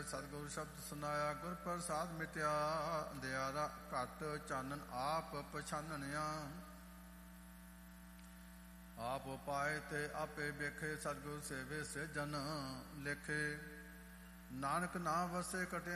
ਸਤਿਗੁਰ ਸ਼ਬਦ ਸੁਨਾਇਆ, ਗੁਰ ਪ੍ਰਸਾਦ ਮਿਟਿਆ ਅੰਧਿਆਰਾ, ਘਟ ਚਾਨਣ ਆਪ ਪਛਾਨਣਿਆ। ਆਪ ਉਪਾਏ ਤੇ ਆਪੇ ਵੇਖੇ, ਸਤਿਗੁਰ ਸੇਵੇ ਸੇ ਜਨ ਲੇਖੇ। ਨਾਨਕ ਨਾਮ ਵਸੇ ਕਟਿਆ